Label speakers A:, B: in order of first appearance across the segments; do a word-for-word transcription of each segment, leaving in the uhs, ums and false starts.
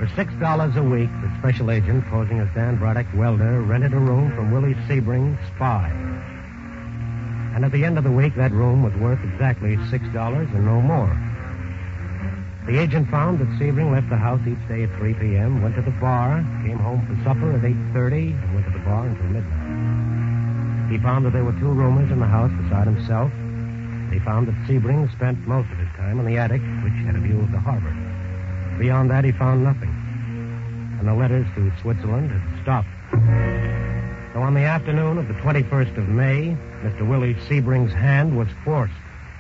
A: For six dollars a week, the special agent, posing as Dan Braddock, welder, rented a room from Willie Sebring, spy. And at the end of the week, that room was worth exactly six dollars and no more. The agent found that Sebring left the house each day at three p.m., went to the bar, came home for supper at eight thirty, and went to the bar until midnight. He found that there were two roomers in the house beside himself. He found that Sebring spent most of his time in the attic, which had a view of the harbor. Beyond that, he found nothing. And the letters to Switzerland had stopped. So on the afternoon of the twenty-first of May, Mister Willie Sebring's hand was forced.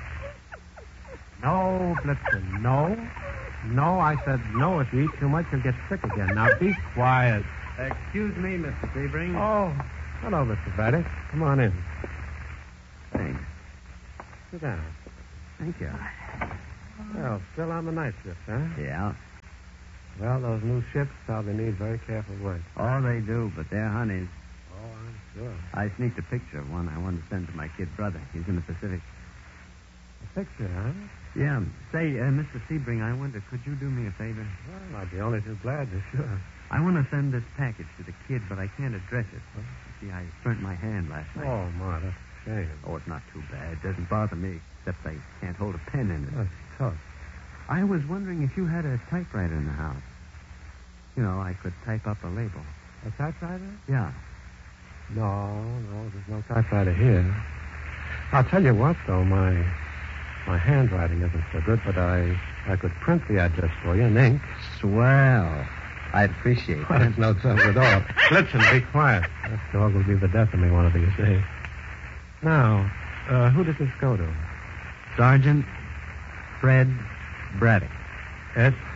B: No, Blitzen, no. No, I said no. If you eat too much, you'll get sick again. Now, be quiet.
C: Excuse me, Mister Sebring.
B: Oh, hello, Mister Braddock. Come on in.
C: Thanks.
B: Sit down.
C: Thank you.
B: Well, still on the night shift, huh?
C: Yeah.
B: Well, those new ships probably need very careful work.
C: Oh, they do, but they're honeys.
B: Oh, I'm sure.
C: I sneaked a picture of one I wanted to send to my kid brother. He's in the Pacific.
B: A picture, huh?
C: Yeah. Say, uh, Mister Sebring, I wonder, could you do me a favor?
B: Well, I'd be only too glad to, sure.
C: I want to send this package to the kid, but I can't address it. Well, you see, I burnt my hand last night.
B: Oh, Ma, that's a shame.
C: Oh, it's not too bad. It doesn't bother me, except I can't hold a pen in it.
B: That's tough.
C: I was wondering if you had a typewriter in the house. You know, I could type up a label.
B: A typewriter?
C: Yeah.
B: No, no, there's no typewriter here. I'll tell you what, though, my my handwriting isn't so good, but I I could print the address for you in ink.
C: Swell. I'd appreciate
B: Well,
C: that.
B: it's no trouble at all. Listen, be quiet. That dog will be the death of me one of these days. Now, uh, who does this go to?
C: Sergeant Fred Braddock.
B: S